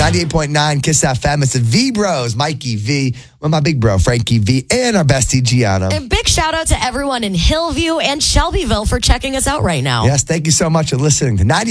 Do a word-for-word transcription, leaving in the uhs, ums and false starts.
ninety-eight point nine Kiss F M. It's the V Bros, Mikey V, with my big bro, Frankie V, and our bestie, Gianna. And big shout out to everyone in Hillview and Shelbyville for checking us out right now. Yes, thank you so much for listening to ninety.